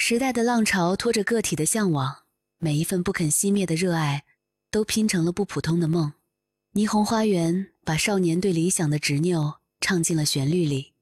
时代的浪潮拖着个体的向往，每一份不肯熄灭的热爱，都拼成了不普通的梦。霓虹花园把少年对理想的执拗唱进了旋律里。